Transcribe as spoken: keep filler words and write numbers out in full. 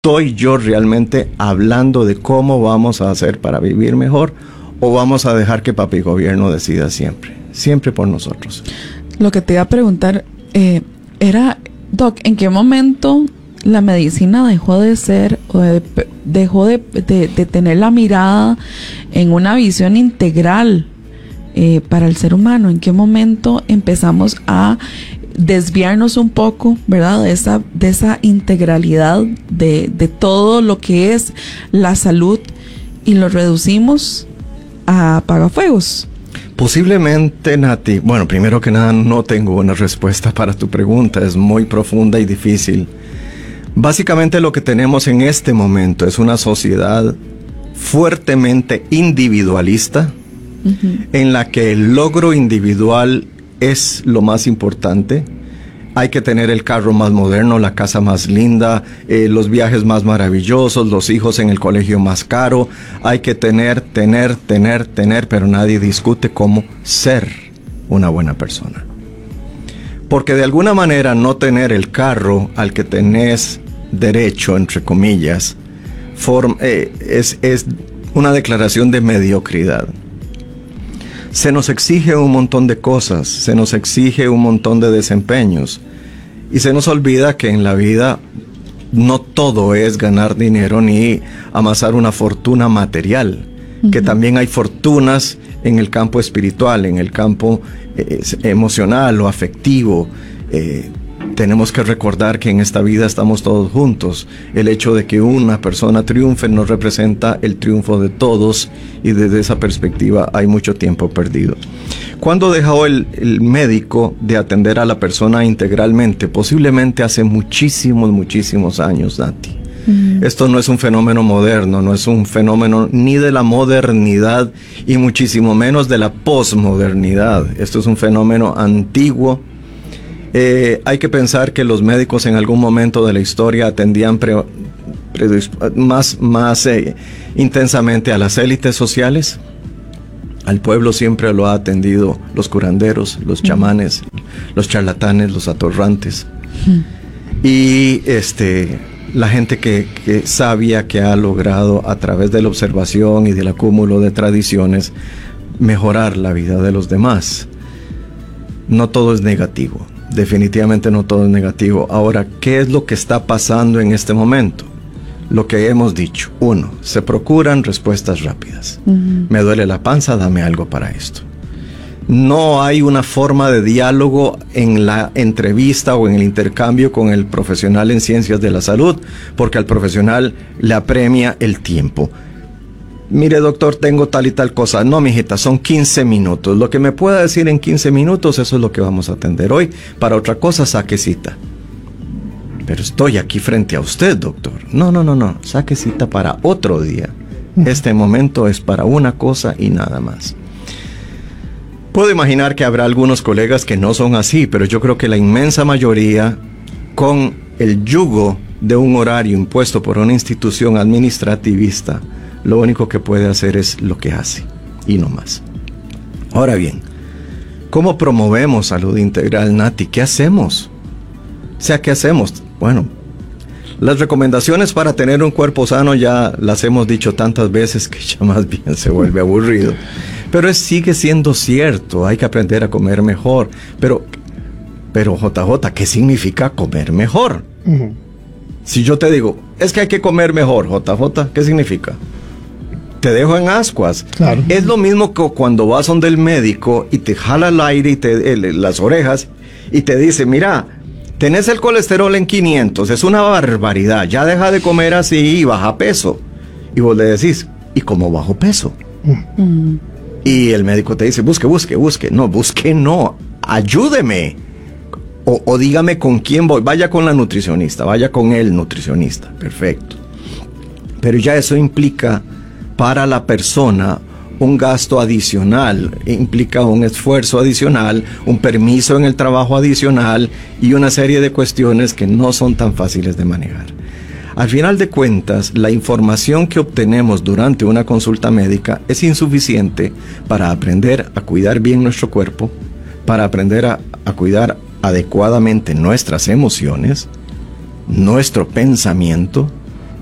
¿estoy yo realmente hablando de cómo vamos a hacer para vivir mejor? ¿O vamos a dejar que papi gobierno decida siempre? Siempre por nosotros. Lo que te iba a preguntar eh, era, Doc, ¿en qué momento la medicina dejó de ser, o de, dejó de, de, de tener la mirada en una visión integral eh, para el ser humano? ¿En qué momento empezamos a desviarnos un poco, verdad, de esa, de esa integralidad de, de todo lo que es la salud, y lo reducimos a apagafuegos? Posiblemente, Nati. Bueno, primero que nada, no tengo una respuesta para tu pregunta. Es muy profunda y difícil. Básicamente lo que tenemos en este momento es una sociedad fuertemente individualista, uh-huh. en la que el logro individual es lo más importante. Hay que tener el carro más moderno, la casa más linda, eh, los viajes más maravillosos, los hijos en el colegio más caro. Hay que tener, tener, tener, tener, pero nadie discute cómo ser una buena persona. Porque de alguna manera no tener el carro al que tenés derecho, entre comillas, form, eh, es, es una declaración de mediocridad. Se nos exige un montón de cosas, se nos exige un montón de desempeños, y se nos olvida que en la vida no todo es ganar dinero ni amasar una fortuna material, uh-huh. que también hay fortunas en el campo espiritual, en el campo eh, emocional o afectivo. Eh, tenemos que recordar que en esta vida estamos todos juntos. El hecho de que una persona triunfe no representa el triunfo de todos, y desde esa perspectiva hay mucho tiempo perdido. ¿Cuándo dejó el, el médico de atender a la persona integralmente? Posiblemente hace muchísimos, muchísimos años, Nati. Mm. Esto no es un fenómeno moderno, no es un fenómeno ni de la modernidad y muchísimo menos de la posmodernidad. Esto es un fenómeno antiguo. Eh, hay que pensar que los médicos en algún momento de la historia atendían pre, pre, más, más eh, intensamente a las élites sociales. Al pueblo siempre lo ha atendido los curanderos, los chamanes, uh-huh. los charlatanes, los atorrantes. Uh-huh. Y este, la gente que, que sabia, que ha logrado a través de la observación y del acúmulo de tradiciones mejorar la vida de los demás. No todo es negativo. Definitivamente no todo es negativo. Ahora, ¿qué es lo que está pasando en este momento? Lo que hemos dicho. Uno, se procuran respuestas rápidas. Uh-huh. Me duele la panza, dame algo para esto. No hay una forma de diálogo en la entrevista o en el intercambio con el profesional en ciencias de la salud, porque al profesional le apremia el tiempo. Mire, doctor, tengo tal y tal cosa. No, mijita, son quince minutos. Lo que me pueda decir en quince minutos, eso es lo que vamos a atender hoy. Para otra cosa, saque cita. Pero estoy aquí frente a usted, doctor. No, no, no, no. Saque cita para otro día. Este momento es para una cosa y nada más. Puedo imaginar que habrá algunos colegas que no son así, pero yo creo que la inmensa mayoría, con el yugo de un horario impuesto por una institución administrativista, lo único que puede hacer es lo que hace, y no más. Ahora bien, ¿cómo promovemos salud integral, Nati? ¿Qué hacemos? O sea, ¿qué hacemos? Bueno, las recomendaciones para tener un cuerpo sano ya las hemos dicho tantas veces que ya más bien se vuelve aburrido. Pero es, sigue siendo cierto, hay que aprender a comer mejor. Pero, pero J J, ¿qué significa comer mejor? Uh-huh. Si yo te digo, es que hay que comer mejor, J J, ¿qué significa? Te dejo en ascuas. Claro. Es lo mismo que cuando vas donde el médico y te jala el aire y te, el, las orejas y te dice, mira, tenés el colesterol en quinientos, es una barbaridad, ya deja de comer así y baja peso. Y vos le decís, ¿y cómo bajo peso? Mm. Y el médico te dice, busque, busque, busque. No, busque no, ayúdeme. O, o dígame con quién voy, vaya con la nutricionista, vaya con el nutricionista, perfecto. Pero ya eso implica para la persona un gasto adicional, implica un esfuerzo adicional, un permiso en el trabajo adicional y una serie de cuestiones que no son tan fáciles de manejar. Al final de cuentas, la información que obtenemos durante una consulta médica es insuficiente para aprender a cuidar bien nuestro cuerpo, para aprender a, a cuidar adecuadamente nuestras emociones, nuestro pensamiento